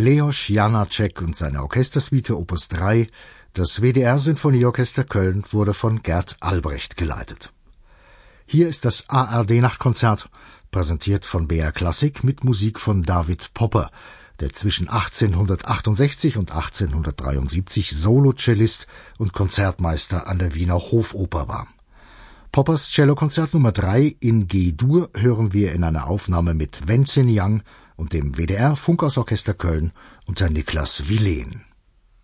Leos Janáček und seine Orchestersuite Opus 3, das WDR Sinfonieorchester Köln, wurde von Gert Albrecht geleitet. Hier ist das ARD-Nachtkonzert, präsentiert von BR Klassik mit Musik von David Popper, der zwischen 1868 und 1873 Solo-Cellist und Konzertmeister an der Wiener Hofoper war. Poppers Cellokonzert Nummer 3 in G-Dur hören wir in einer Aufnahme mit Wenzin Yang und dem WDR Funkhausorchester Köln unter Niklas Wilén.